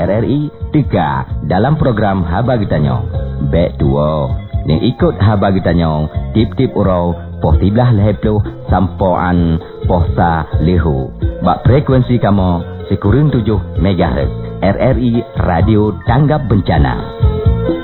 RRI 3 dalam program Haba Gitanyong. Bek 2 ning ikut Haba Gitanyong tip-tip urau poh 13 lehepluh sampoan pohsa lehu. Bak frekuensi kamu sekurang 7 MHz. RRI Radio Tanggap Bencana.